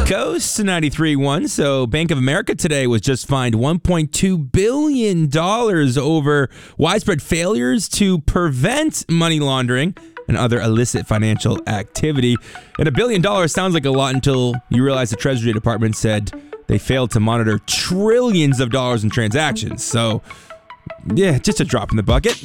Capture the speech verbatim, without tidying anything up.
Coast ninety-three point one. So Bank of America today was just fined one point two billion dollars over widespread failures to prevent money laundering and other illicit financial activity. And a billion dollars sounds like a lot until you realize the Treasury Department said they failed to monitor trillions of dollars in transactions. So, yeah, just a drop in the bucket.